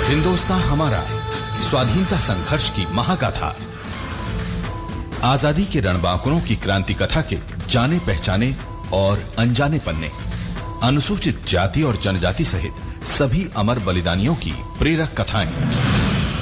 हिंदुस्तान हमारा स्वाधीनता संघर्ष की महागाथा। आजादी के रणबांकुरों की क्रांति कथा के जाने पहचाने और अनजाने पन्ने, अनुसूचित जाति और जनजाति सहित सभी अमर बलिदानियों की प्रेरक कथाएं।